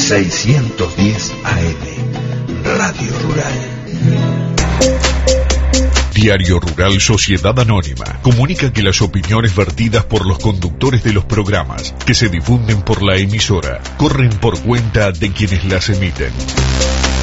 610 AM, Radio Rural. Diario Rural Sociedad Anónima comunica que las opiniones vertidas por los conductores de los programas que se difunden por la emisora corren por cuenta de quienes las emiten.